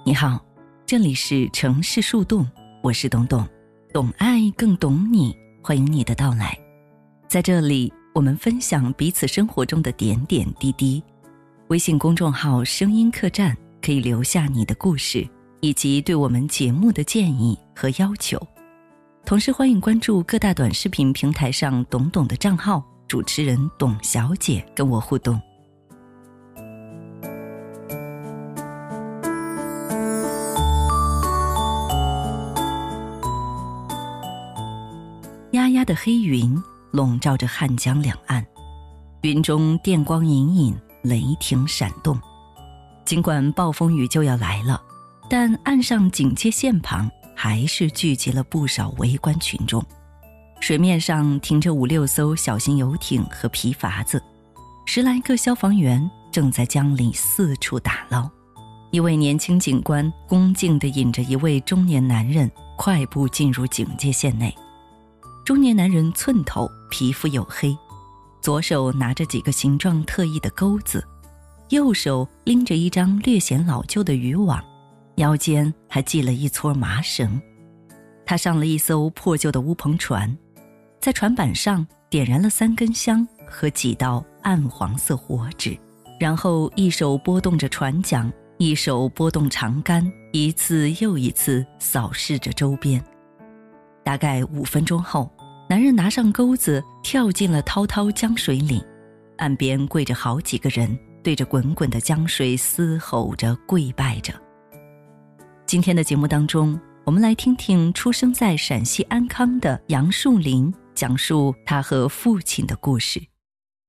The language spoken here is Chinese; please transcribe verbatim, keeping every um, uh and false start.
你好，这里是城市树洞，我是董董，懂爱更懂你，欢迎你的到来。在这里，我们分享彼此生活中的点点滴滴。微信公众号声音客栈可以留下你的故事，以及对我们节目的建议和要求。同时欢迎关注各大短视频平台上董董的账号，主持人董小姐跟我互动。压压的黑云笼罩着汉江两岸，云中电光隐隐，雷霆闪动。尽管暴风雨就要来了，但岸上警戒线旁还是聚集了不少围观群众。水面上停着五六艘小型游艇和皮筏子，十来个消防员正在江里四处打捞。一位年轻警官恭敬地引着一位中年男人快步进入警戒线内。中年男人寸头，皮肤黝黑，左手拿着几个形状特异的钩子，右手拎着一张略显老旧的渔网，腰间还系了一撮麻绳。他上了一艘破旧的乌篷船，在船板上点燃了三根香和几道暗黄色火纸，然后一手拨动着船桨，一手拨动长杆，一次又一次扫视着周边。大概五分钟后，男人拿上钩子跳进了滔滔江水里，岸边跪着好几个人，对着滚滚的江水嘶吼着跪拜着。今天的节目当中，我们来听听出生在陕西安康的杨树林讲述他和父亲的故事。